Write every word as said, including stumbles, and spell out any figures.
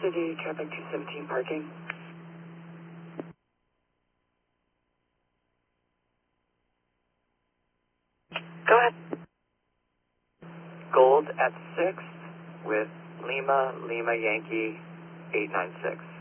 City, traffic two seventeen parking. Go ahead. Gold at six with Lima, Lima Yankee eight nine six.